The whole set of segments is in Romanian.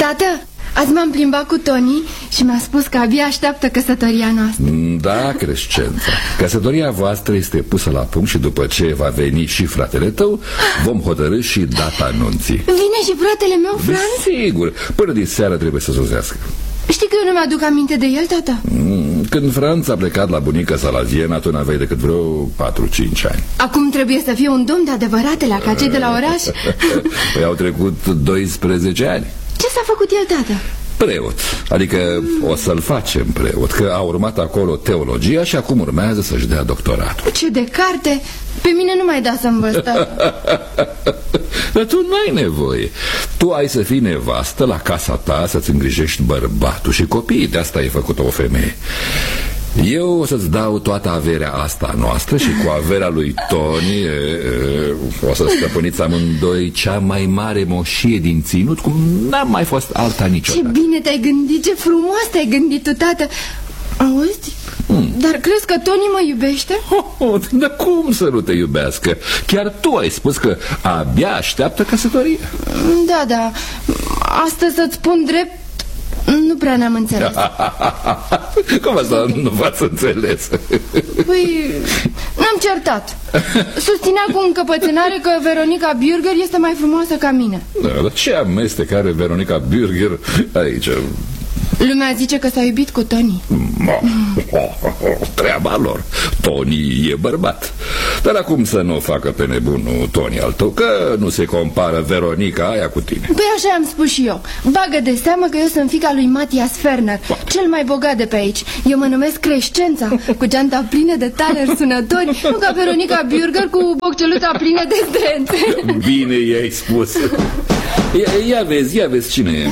Tată, azi m-am plimbat cu Toni și mi-a spus că abia așteaptă căsătoria noastră. Da, Crescența, căsătoria voastră este pusă la punct și după ce va veni și fratele tău, vom hotărî și data anunții. Vine și fratele meu, Franz? Sigur, până din seară trebuie să sosească. Știi că eu nu mi-aduc aminte de el, tata? Când Franz a plecat la bunica sa la Viena, tu n-aveai decât vreo 4-5 ani. Acum trebuie să fie un domn de adevăratele, ca cei de la oraș. Păi au trecut 12 ani. Ce s-a făcut el, tată? Preot, adică o să-l facem preot, că a urmat acolo teologia și acum urmează să-și dea doctoratul. Ce de carte? Pe mine nu mai da să învăț, tată. Dar tu n-ai nevoie. Tu ai să fii nevastă la casa ta, să-ți îngrijești bărbatul și copiii. De asta e făcută o femeie. Eu o să-ți dau toată averea asta noastră și cu averea lui Toni o să stăpâniți amândoi cea mai mare moșie din ținut, cum n-a mai fost alta niciodată. Ce bine te-ai gândit, ce frumos te-ai gândit tu, tată. Auzi? Dar crezi că Toni mă iubește? Dar cum să nu te iubească? Chiar tu ai spus că abia așteaptă căsătoria. Da, astăzi să-ți spun drept, nu prea ne-am înțeles. Cum asta nu v-ați înțeles? Păi, n-am certat. Susținea cu încăpățânare că Veronica Bürger este mai frumoasă ca mine. Da, dar ce amestec are Veronica Bürger aici? Lumea zice că s-a iubit cu Toni. Treaba lor. Toni e bărbat. Dar acum să nu facă pe nebunul Toni al tău, că nu se compară Veronica aia cu tine. Păi așa am spus și eu. Bagă de seamă că eu sunt fiica lui Matthias Ferner, cel mai bogat de pe aici. Eu mă numesc Crescența, cu geanta plină de taleri sunători, nu ca Veronica Bürger cu bocceluța plină de zdrențe. Bine i-ai spus. Ia vezi cine e.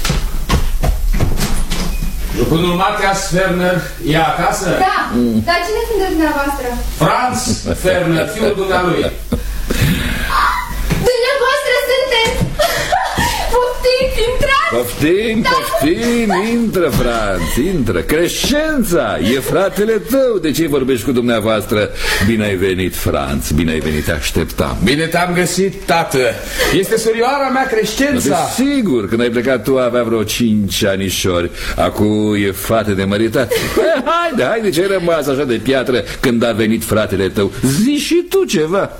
Domnul Matthias Ferner e acasă? Da, dar cine sunteți dumneavoastră? Franz Ferner, fiul dumnealui. Dumneavoastră sunteți? Poftiți, intrați! Poftim, intră, Franz, intră. Crescența, e fratele tău. De ce vorbești cu dumneavoastră? Bine ai venit, Franz, bine ai venit, te așteptam. Bine te-am găsit, tată. Este surioara mea, Crescența. Sigur, când ai plecat tu avea vreo 5 anișori. Acum e fată de măritat. Haide, ce ai rămas așa de piatră când a venit fratele tău? Zi și tu ceva.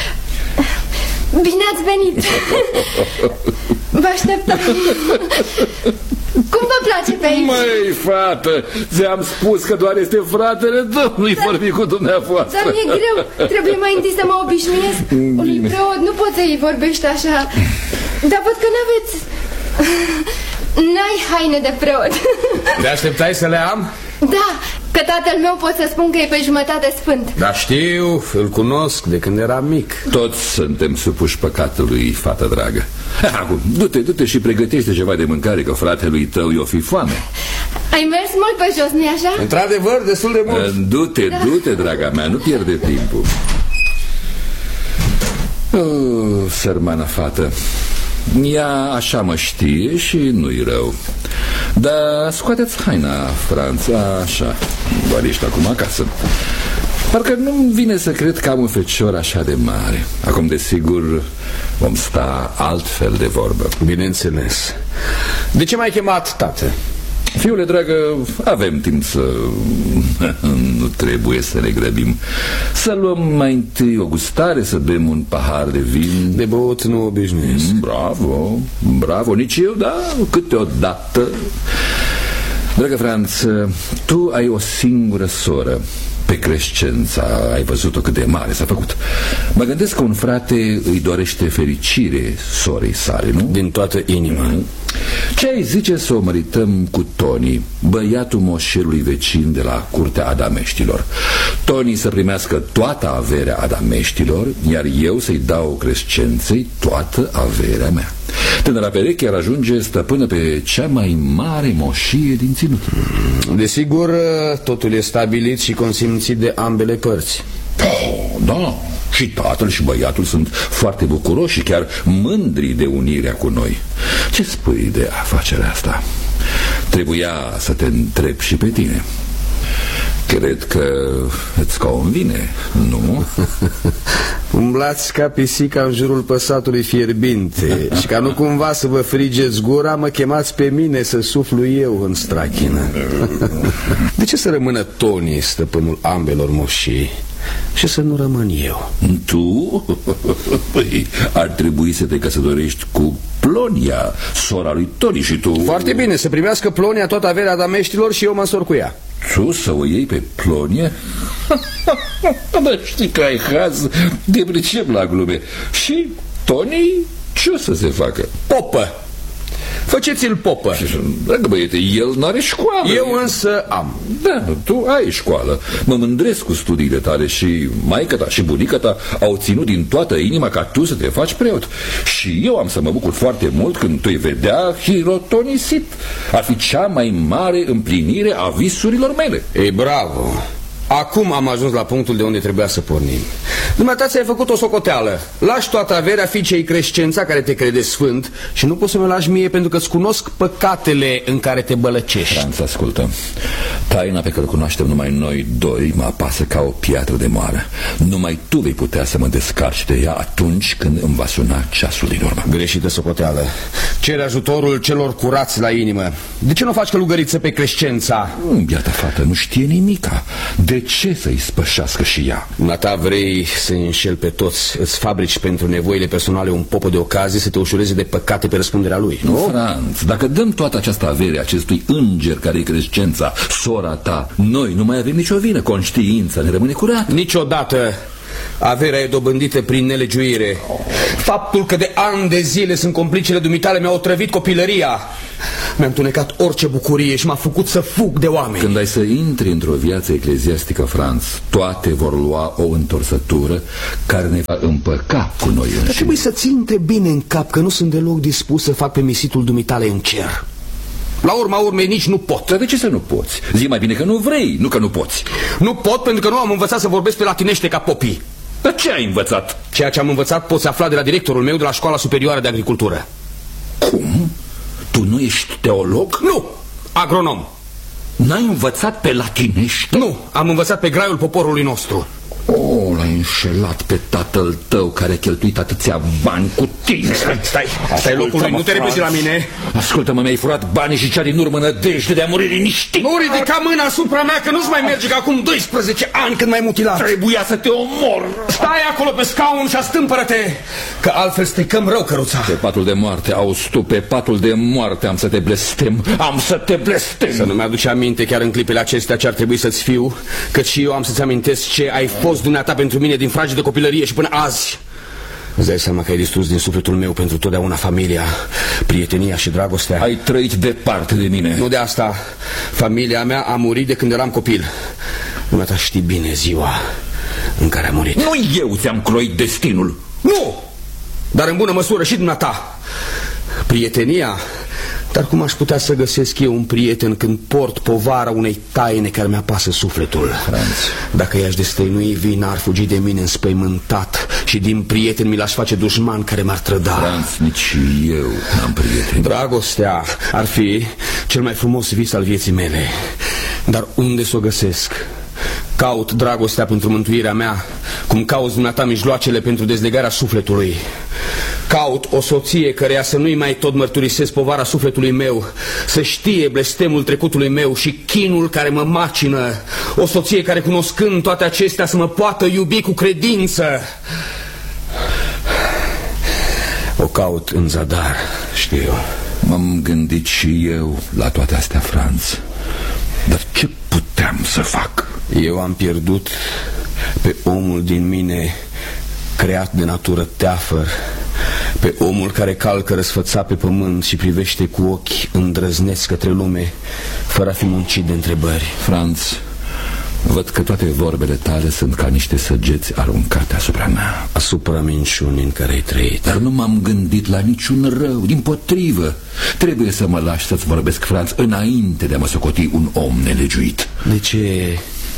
Bine ați venit. Vă așteptam. Cum vă place pe aici? Măi, fată, ți-am spus că doar este fratele tău, nu-i vorbi cu dumneavoastră. Dar mi-e greu, trebuie mai întâi să mă obișnuiesc. Unui preot nu poți să-i vorbești așa. Dar văd că n-aveți... N-ai haine de preot. Te așteptai să le am? Da, că tatăl meu pot să spun că e pe jumătate sfânt. Da, știu, îl cunosc de când eram mic. Toți suntem supuși păcatului, fată dragă. Acum, du-te și pregătește ceva de mâncare, că fratelui tău i-o fi foame. Ai mers mult pe jos, nu-i așa? Într-adevăr, destul de mult. Du-te, draga mea, nu pierde timpul. Sărmana fată. Ea așa mă știe și nu-i rău. Dar scoateți haina, Franz, așa. Doar ești acum acasă. Parcă nu-mi vine să cred că am un fecior așa de mare. Acum, desigur, vom sta altfel de vorbă. Bineînțeles. De ce m-ai chemat, tată? Fiule dragă, avem timp să... Nu trebuie să ne grăbim. Să luăm mai întâi o gustare, să bem un pahar de vin. De băut nu obișnuiesc. Bravo, nici eu, da, câteodată. Dragă Franț, tu ai o singură soră. Pe Crescența, ai văzut-o cât de mare s-a făcut. Mă gândesc că un frate îi dorește fericire sorei sale, nu? Din toată inima. Ce ai zice să o mărităm cu Toni, băiatul moșelului vecin de la curtea Adameștilor? Toni să primească toată averea Adameștilor, iar eu să-i dau Crescenței toată averea mea. Tânăra pereche ar ajunge stăpână pe cea mai mare moșie din ținut. Desigur, totul e stabilit și consimțit de ambele părți. Da, și tatăl și băiatul sunt foarte bucuroși și chiar mândri de unirea cu noi. Ce spui de afacerea asta? Trebuia să te întreb și pe tine. Cred că îți convine, nu? Umblați ca pisica în jurul păsatului fierbinte. Și ca nu cumva să vă frigeți gura, mă chemați pe mine să suflu eu în strachină. De ce să rămână Tony stăpânul ambelor moșii și să nu rămân eu? Tu? Păi, ar trebui să te căsătorești cu Plonia, sora lui Tony, și tu... Foarte bine, să primească Plonia toată averea dameștilor și eu mă însor cu ea. Tu să o iei pe Plonia? Dar știi că ai haz, te pricep la glume. Și Tony, ce o să se facă? Popă! Făceți-l popă. Dragă băiete, el n-are școală. Eu însă am. Da, tu ai școală. Mă mândresc cu studiile tale și maică ta și bunica ta au ținut din toată inima ca tu să te faci preot. Și eu am să mă bucur foarte mult când tu îi vedea hirotonisit. Ar fi cea mai mare împlinire a visurilor mele. Ei, bravo! Acum am ajuns la punctul de unde trebuia să pornim. Dumneata ți-ai făcut o socoteală. Lași toată averea fiicei Crescența, care te crede sfânt, și nu poți să mă lași mie pentru că îți cunosc păcatele în care te bălăcești. Franț, ascultă. Taina pe care o cunoaștem numai noi doi mă apasă ca o piatră de moară. Numai tu vei putea să mă descarci de ea atunci când îmi va suna ceasul din urmă. Greșită socoteală. Cere ajutorul celor curați la inimă. De ce nu faci călugăriță pe Crescența? Biata fată nu știe nimica. De ce să-i spășească și ea? Dumneata vrei să înșeli pe toți. Îți fabrici pentru nevoile personale un popă de ocazie să te ușureze de păcate pe răspunderea lui. Nu, Franț, dacă dăm toată această avere acestui înger care e Crescența, sora ta, noi nu mai avem nicio vină. Conștiința ne rămâne curată. Niciodată. Averea e dobândită prin nelegiuire. Faptul că de ani de zile sunt complicele dumitale mi-au otrăvit copilăria. Mi-a întunecat orice bucurie și m-a făcut să fug de oameni. Când ai să intri într-o viață ecleziastică, Franț, toate vor lua o întorsătură care ne va împăca cu noi înșine. Trebuie să ții între bine în cap că nu sunt deloc dispus să fac pe misitul dumitale în cer. La urma urmei nici nu pot. Dar de ce să nu poți? Zi mai bine că nu vrei, nu că nu poți. Nu pot pentru că nu am învățat să vorbesc pe latinește ca popii. Dar ce ai învățat? Ceea ce am învățat poți afla de la directorul meu de la Școala Superioară de Agricultură. Cum? Tu nu ești teolog? Nu, agronom. N-ai învățat pe latinește? Nu, am învățat pe graiul poporului nostru. Oh, l-ai înșelat pe tatăl tău care a cheltuit atâția bani cu tine. Stai, asta e locul lui, nu te repezi la mine. Ascultă-mă, mi-ai furat banii și cea din urmă nădejde de a muri liniștit. Nu ridica mâna asupra mea că nu-ți mai merge ca acum 12 ani când m-ai mutilat. Trebuia să te omor. Stai acolo pe scaun și astâmpără-te, că altfel stricăm rău căruța. Pe patul de moarte, auzi tu, pe patul de moarte am să te blestem. Am să te blestem. Să nu-mi aduci aminte chiar în clipele acestea ce ar trebui să-ți fiu, căci și eu am să-ți amintesc ce ai fost dumneata pentru mine din fragedă copilărie și până azi. Îți dai seama că ai distrus din sufletul meu pentru totdeauna familia, prietenia și dragostea. Ai trăit departe de mine. Nu de asta. Familia mea a murit de când eram copil. Dumneata știi bine ziua în care a murit. Nu eu ți-am croit destinul. Nu! Dar în bună măsură și dumneata. Prietenia. Dar cum aș putea să găsesc eu un prieten când port povara unei taine care mi-apasă sufletul? Franț. Dacă i-aș destăinui vina, ar fugi de mine înspăimântat și din prieten mi l-aș face dușman care m-ar trăda. Franț, nici eu n-am prieteni. Dragostea ar fi cel mai frumos vis al vieții mele. Dar unde să o găsesc? Caut dragostea pentru mântuirea mea, cum cauți dumneata mijloacele pentru dezlegarea sufletului. Caut o soție căreia să nu-i mai tot mărturisesc povara sufletului meu, să știe blestemul trecutului meu și chinul care mă macină. O soție care, cunoscând toate acestea, să mă poată iubi cu credință. O caut în zadar, știu. M-am gândit și eu la toate astea, Franț. Dar ce puteam să fac? Eu am pierdut pe omul din mine creat de natură teafăr, pe omul care calcă răsfățat pe pământ și privește cu ochi îndrăzneți către lume, fără a fi muncit de întrebări. Franț, văd că toate vorbele tale sunt ca niște săgeți aruncate asupra mea. Asupra minciunii în care ai trăit. Dar nu m-am gândit la niciun rău, dimpotrivă. Trebuie să mă lași să-ți vorbesc, Franț, înainte de a mă socoti un om nelegiuit. De ce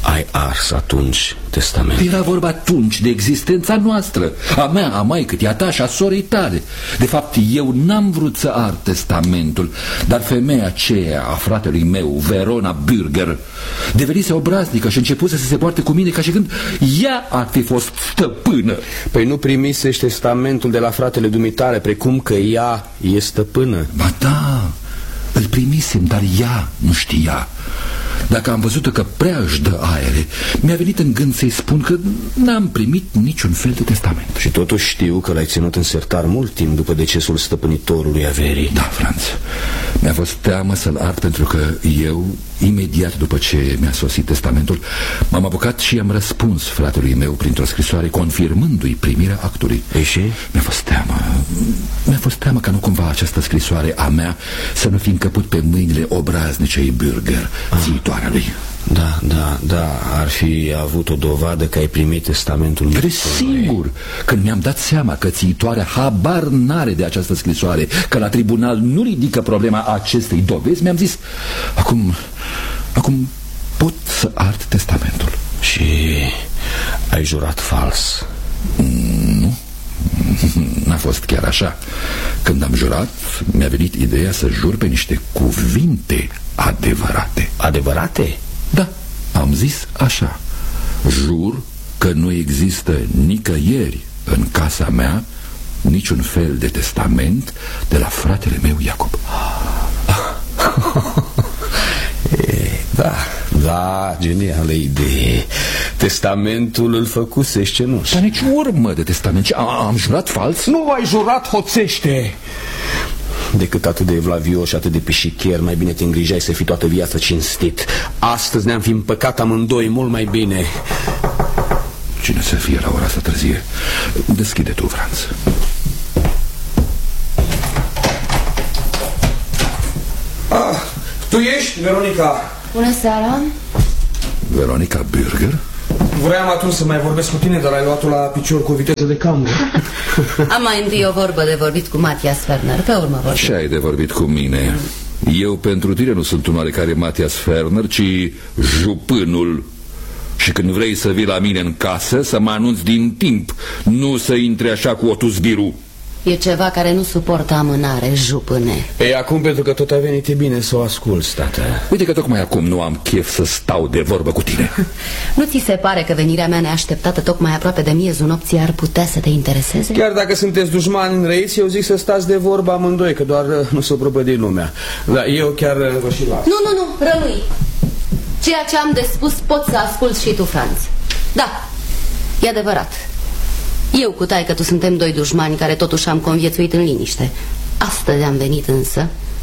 ai ars atunci testamentul? Era vorba atunci de existența noastră, a mea, a maicătii, a ta și a sorei tale. De fapt, eu n-am vrut să ard testamentul, dar femeia aceea a fratelui meu, Verona Bürger, devenise obraznică și începuse să se poarte cu mine ca și când ea ar fi fost stăpână. Păi nu primisești testamentul de la fratele dumitale, precum că ea e stăpână? Ba da, îl primisem, dar ea nu știa. Dacă am văzut că prea își dă aere, mi-a venit în gând să-i spun că n-am primit niciun fel de testament. Și totuși știu că l-ai ținut în sertar mult timp după decesul stăpânitorului averii. Da, Franț, mi-a fost teamă să-l ard pentru că eu, imediat după ce mi-a sosit testamentul, m-am apucat și am răspuns fratelui meu printr-o scrisoare confirmându-i primirea actului. Ei și? Mi-a fost teamă ca nu cumva această scrisoare a mea să nu fi încăput pe mâinile obraznicei Bürger, țitoarea lui. Da, ar fi avut o dovadă că ai primit testamentul meu. Desigur, când mi-am dat seama că țitoarea habar n-are de această scrisoare, că la tribunal nu ridică problema acestei dovezi, mi-am zis, acum pot să ard testamentul. Și ai jurat fals? Nu, n-a fost chiar așa. Când am jurat, mi-a venit ideea să jur pe niște cuvinte adevărate. Adevărate? Da, am zis așa: jur că nu există nicăieri în casa mea niciun fel de testament de la fratele meu Iacob. Da, genială idee. Testamentul îl făcusești cenuș. Dar nici urmă de testament. Am jurat fals? Nu ai jurat, hoțește! Decât atât de evlavioși, atât de pișichier, mai bine te îngrijai să fii toată viața cinstit. Astăzi ne-am fi împăcat amândoi mult mai bine. Cine să fie la ora asta târzie? Deschide tu, Franț. Tu ești, Veronica? Bună seara. Veronica Bürger? Vreau atunci să mai vorbesc cu tine, dar ai luat-o la picior cu viteză de cambră. Am mai întâi o vorbă de vorbit cu Matthias Ferner, pe urmă vorbim. Ce ai de vorbit cu mine? Eu pentru tine nu sunt un oarecare Matthias Ferner, ci jupânul. Și când vrei să vii la mine în casă, să mă anunți din timp, nu să intri așa cu otul zbiru. E ceva care nu suportă amânare, jupâne. Ei, acum pentru că tot a venit, e bine să o asculți, tată. Uite că tocmai acum nu am chef să stau de vorbă cu tine. Nu ți se pare că venirea mea neașteptată tocmai aproape de miezul nopții ar putea să te intereseze? Chiar dacă sunteți dușmani înrăiți, eu zic să stați de vorbă amândoi, că doar nu se prăpădi lumea. Dar eu chiar vă și las. Nu, rămâi. Ceea ce am de spus poți să asculți și tu, Franț. Da, e adevărat. Eu cu taică-tu suntem doi dușmani care totuși am conviețuit în liniște. Astăzi am venit însă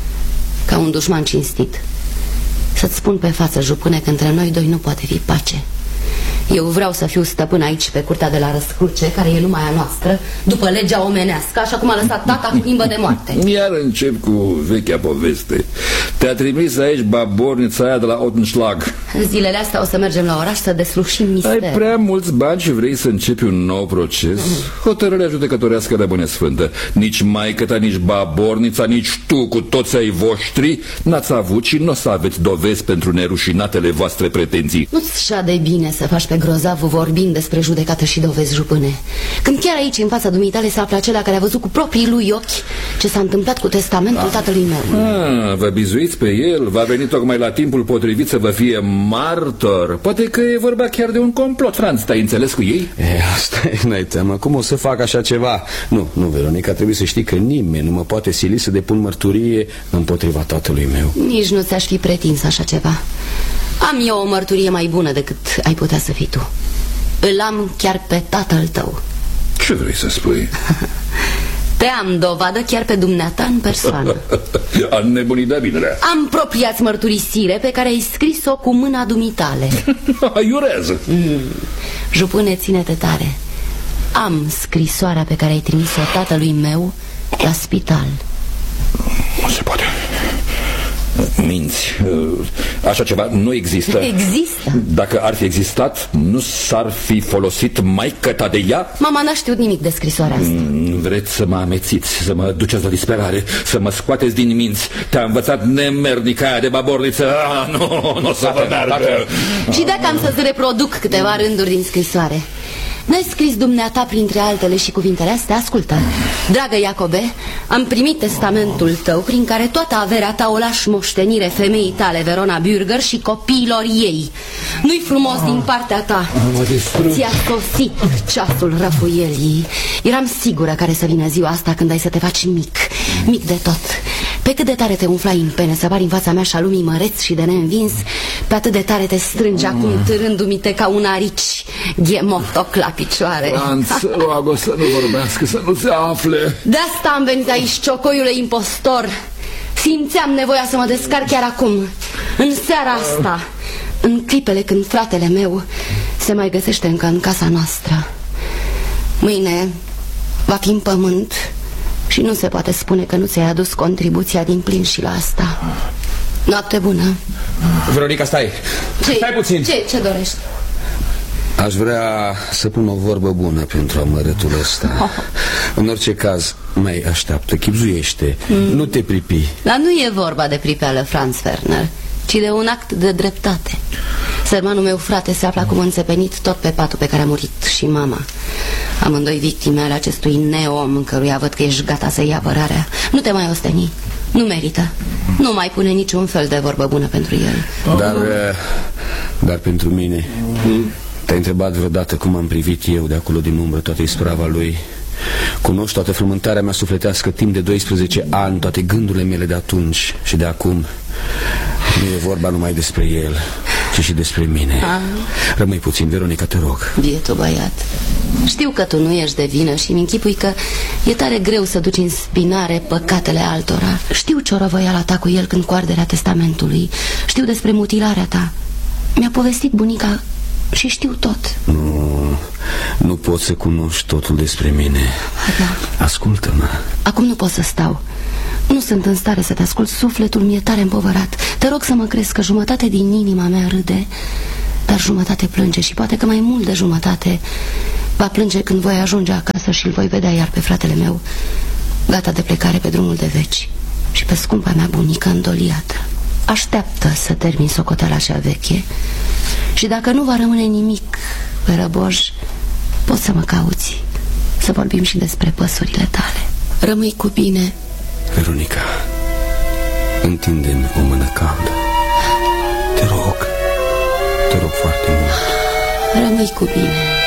ca un dușman cinstit să-ți spun pe față, jupâne, că între noi doi nu poate fi pace. Eu vreau să fiu stăpân aici pe curtea de la Răscruce, care e numai a noastră, după legea omenească, așa cum a lăsat tata cu limbă de moarte. Iar încep cu vechea poveste. Te-a trimis aici babornița aia de la Ottenschlag. Zilele astea o să mergem la oraș să deslușim misterul. Ai prea mulți bani și vrei să începi un nou proces? Hotărârea judecătorească rămâne sfântă. Nici maică-ta, nici babornița, nici tu cu toți ai voștri n-ați avut și nu o să aveți dovezi pentru nerușinatele voastre pretenții. Nu-ți șade bine să faci pe grozavul vorbind despre judecată și dovezi, jupâne, când chiar aici, în fața dumitale, se află acela care a văzut cu proprii lui ochi ce s-a întâmplat cu testamentul tatălui meu. Vă bizuiți pe el? Va veni tocmai la timpul potrivit să vă fie martor. Poate că e vorba chiar de un complot. Franț, te-ai înțeles cu ei? Asta e, n-ai teamă. Cum o să fac așa ceva? Nu, Veronica, trebuie să știi că nimeni nu mă poate sili să depun mărturie împotriva tatălui meu. Nici nu ți-aș fi pretins așa ceva. Am eu o mărturie mai bună decât ai putea să fii tu. Îl am chiar pe tatăl tău. Ce vrei să spui? Te am dovadă chiar pe dumneata în persoană. Am nebunit de bine. Am propria-ți mărturisire pe care ai scris-o cu mâna dumitale. Iurează. Jupâne, ține-te tare. Am scrisoarea pe care ai trimis-o tatălui meu la spital. Nu se poate. Minți. Așa ceva nu există. Există. Dacă ar fi existat, nu s-ar fi folosit maică-ta de ea? Mama n-a știut nimic de scrisoarea asta. Vreți să mă amețiți, să mă duceți la disperare, să mă scoateți din minți? Te-a învățat nemernica aia de baborniță. Nu o să vă meargă. Și dacă am să-ți reproduc câteva rânduri din scrisoare. N-ai scris dumneata printre altele și cuvintele astea? Ascultă. Dragă Iacobe, am primit testamentul tău prin care toată averea ta o lași moștenire femeii tale, Verona Bürger, și copiilor ei. Nu-i frumos din partea ta. Ți-a sosit ceasul răfuielii. Eram sigură care să vină ziua asta când ai să te faci mic. Mic de tot. Pe cât de tare te umflai în pene să pari în fața mea și a lumii măreț și de neînvins, pe atât de tare te strângi acum, târându-mi-te ca un arici ghemotoc la picioare. Franț, roagă să nu vorbească, să nu se afle. De asta am venit aici, ciocăiule impostor. Simțeam nevoia să mă descarc chiar acum, în seara asta, în clipele când fratele meu se mai găsește încă în casa noastră. Mâine va fi în pământ și nu se poate spune că nu ți-ai adus contribuția din plin și la asta. Noapte bună. Veronica, stai. Stai puțin. Ce dorești? Aș vrea să pun o vorbă bună pentru amărâtul ăsta. În orice caz, mai așteaptă, chibzuiește. Nu te pripi. Dar nu e vorba de pripeală, Franz Werner, ci de un act de dreptate. Sărmanul meu frate se află acum înțepenit tot pe patul pe care a murit și mama. Amândoi victime ale acestui neom căruia văd că ești gata să iei apărarea. Nu te mai osteni, nu merită. Nu mai pune niciun fel de vorbă bună pentru el. Dar pentru mine, te-ai întrebat vreodată cum am privit eu de acolo din umbră toată isprava lui? Cunoști toată frământarea mea sufletească timp de 12 ani, toate gândurile mele de atunci și de acum. Nu e vorba numai despre el, ci și despre mine. Rămâi puțin, Veronica, te rog. Bietul băiat, știu că tu nu ești de vină și îmi închipui că e tare greu să duci în spinare păcatele altora. Știu ce-o răvăiala ta cu el când cu arderea testamentului. Știu despre mutilarea ta. Mi-a povestit bunica și știu tot. Nu pot să cunoști totul despre mine. Da. Ascultă-mă. Acum nu pot să stau. Nu sunt în stare să te ascult, sufletul mi-e tare împovărat. Te rog să mă crezi că jumătate din inima mea râde, dar jumătate plânge și poate că mai mult de jumătate va plânge când voi ajunge acasă și îl voi vedea iar pe fratele meu, gata de plecare pe drumul de veci, și pe scumpa mea bunică îndoliată. Așteaptă să termin socoteala cea veche și dacă nu va rămâne nimic pe răboj, poți să mă cauți, să vorbim și despre păsurile tale. Rămâi cu bine, Veronica. Întinde-mi o mână caldă. Te rog foarte mult. Rămâi cu bine.